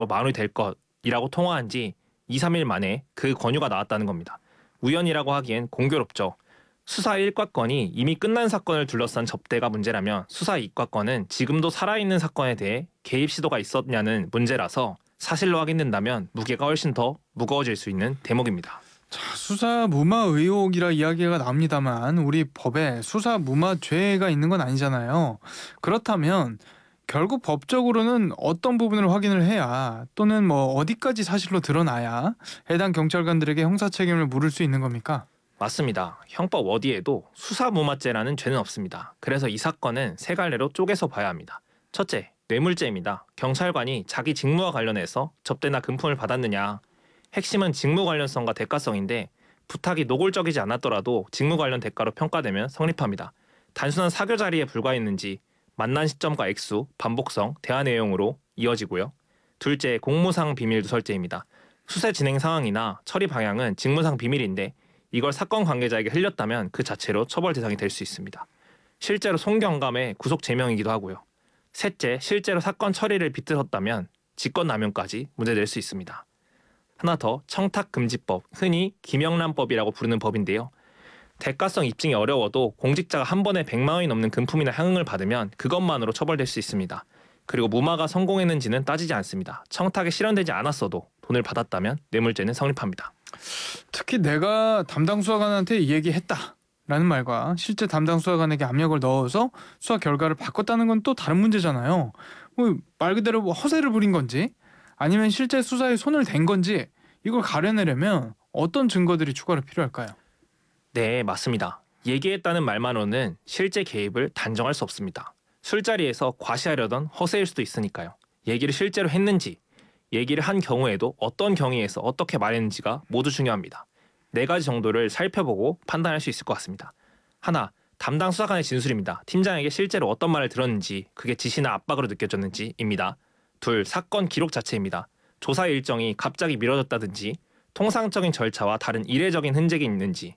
마무리 될 것이라고 통화한 지 2, 3일 만에 그 권유가 나왔다는 겁니다. 우연이라고 하기엔 공교롭죠. 수사 1과건이 이미 끝난 사건을 둘러싼 접대가 문제라면 수사 2과건은 지금도 살아있는 사건에 대해 개입 시도가 있었냐는 문제라서 사실로 확인된다면 무게가 훨씬 더 무거워질 수 있는 대목입니다. 자, 수사 무마 의혹이라 이야기가 나옵니다만 우리 법에 수사 무마죄가 있는 건 아니잖아요. 그렇다면 결국 법적으로는 어떤 부분을 확인을 해야 또는 어디까지 사실로 드러나야 해당 경찰관들에게 형사 책임을 물을 수 있는 겁니까? 맞습니다. 형법 어디에도 수사무마죄라는 죄는 없습니다. 그래서 이 사건은 세 갈래로 쪼개서 봐야 합니다. 첫째, 뇌물죄입니다. 경찰관이 자기 직무와 관련해서 접대나 금품을 받았느냐. 핵심은 직무 관련성과 대가성인데 부탁이 노골적이지 않았더라도 직무 관련 대가로 평가되면 성립합니다. 단순한 사교 자리에 불과했는지 만난 시점과 액수, 반복성, 대화 내용으로 이어지고요. 둘째, 공무상 비밀 누설죄입니다. 수사 진행 상황이나 처리 방향은 직무상 비밀인데 이걸 사건 관계자에게 흘렸다면 그 자체로 처벌 대상이 될 수 있습니다. 실제로 송경감의 구속 제명이기도 하고요. 셋째, 실제로 사건 처리를 비틀었다면 직권남용까지 문제될 수 있습니다. 하나 더, 청탁금지법, 흔히 김영란법이라고 부르는 법인데요. 대가성 입증이 어려워도 공직자가 한 번에 100만 원이 넘는 금품이나 향응을 받으면 그것만으로 처벌될 수 있습니다. 그리고 무마가 성공했는지는 따지지 않습니다. 청탁에 실현되지 않았어도 돈을 받았다면 뇌물죄는 성립합니다. 특히 내가 담당 수사관한테 이 얘기했다라는 말과 실제 담당 수사관에게 압력을 넣어서 수사 결과를 바꿨다는 건 또 다른 문제잖아요. 말 그대로 허세를 부린 건지 아니면 실제 수사에 손을 댄 건지 이걸 가려내려면 어떤 증거들이 추가로 필요할까요? 네, 맞습니다. 얘기했다는 말만으로는 실제 개입을 단정할 수 없습니다. 술자리에서 과시하려던 허세일 수도 있으니까요. 얘기를 실제로 했는지, 얘기를 한 경우에도 어떤 경위에서 어떻게 말했는지가 모두 중요합니다. 네 가지 정도를 살펴보고 판단할 수 있을 것 같습니다. 하나, 담당 수사관의 진술입니다. 팀장에게 실제로 어떤 말을 들었는지, 그게 지시나 압박으로 느껴졌는지입니다. 둘, 사건 기록 자체입니다. 조사 일정이 갑자기 미뤄졌다든지 통상적인 절차와 다른 이례적인 흔적이 있는지.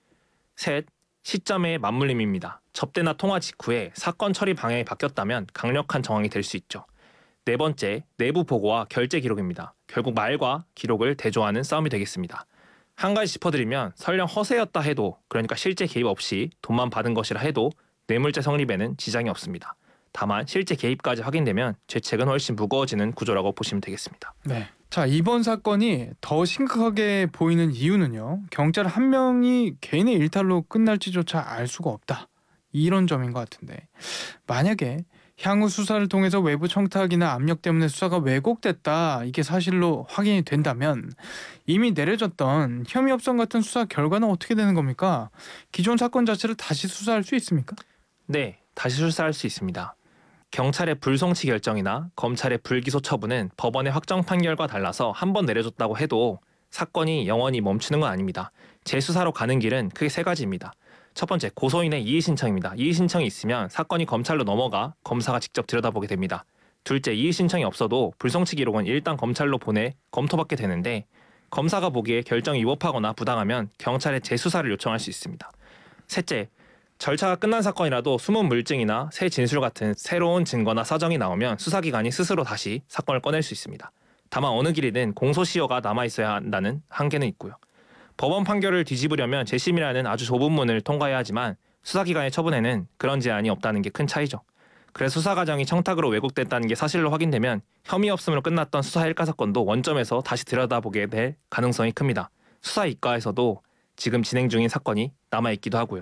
셋, 시점의 맞물림입니다. 접대나 통화 직후에 사건 처리 방향이 바뀌었다면 강력한 정황이 될 수 있죠. 네 번째, 내부 보고와 결제 기록입니다. 결국 말과 기록을 대조하는 싸움이 되겠습니다. 한 가지 짚어드리면 설령 허세였다 해도, 그러니까 실제 개입 없이 돈만 받은 것이라 해도 뇌물죄 성립에는 지장이 없습니다. 다만 실제 개입까지 확인되면 죄책은 훨씬 무거워지는 구조라고 보시면 되겠습니다. 네. 자, 이번 사건이 더 심각하게 보이는 이유는요. 경찰 한 명이 개인의 일탈로 끝날지조차 알 수가 없다. 이런 점인 것 같은데 만약에 향후 수사를 통해서 외부 청탁이나 압력 때문에 수사가 왜곡됐다 이게 사실로 확인이 된다면 이미 내려졌던 혐의 없음 같은 수사 결과는 어떻게 되는 겁니까? 기존 사건 자체를 다시 수사할 수 있습니까? 네, 다시 출사할 수 있습니다. 경찰의 불송치 결정이나 검찰의 불기소 처분은 법원의 확정 판결과 달라서 한 번 내려졌다고 해도 사건이 영원히 멈추는 건 아닙니다. 재수사로 가는 길은 크게 세 가지입니다. 첫 번째, 고소인의 이의 신청입니다. 이의 신청이 있으면 사건이 검찰로 넘어가 검사가 직접 들여다보게 됩니다. 둘째, 이의 신청이 없어도 불송치 기록은 일단 검찰로 보내 검토받게 되는데 검사가 보기에 결정이 위법하거나 부당하면 경찰에 재수사를 요청할 수 있습니다. 셋째, 절차가 끝난 사건이라도 숨은 물증이나 새 진술 같은 새로운 증거나 사정이 나오면 수사기관이 스스로 다시 사건을 꺼낼 수 있습니다. 다만 어느 길이든 공소시효가 남아있어야 한다는 한계는 있고요. 법원 판결을 뒤집으려면 재심이라는 아주 좁은 문을 통과해야 하지만 수사기관의 처분에는 그런 제한이 없다는 게 큰 차이죠. 그래서 수사 과정이 청탁으로 왜곡됐다는 게 사실로 확인되면 혐의 없음으로 끝났던 수사 1가 사건도 원점에서 다시 들여다보게 될 가능성이 큽니다. 수사 2과에서도 지금 진행 중인 사건이 남아있기도 하고요.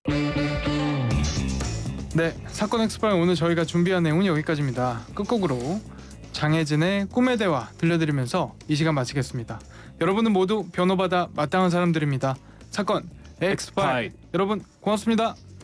네, 사건 엑스파일 오늘 저희가 준비한 내용은 여기까지입니다. 끝곡으로 장혜진의 꿈의 대화 들려드리면서 이 시간 마치겠습니다. 여러분은 모두 변호받아 마땅한 사람들입니다. 사건 엑스파일 여러분 고맙습니다.